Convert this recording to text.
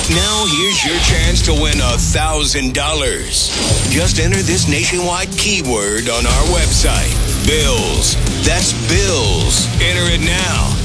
Now here's your chance to win $1,000. Just enter this nationwide keyword on our website. Bills. That's bills. Enter it now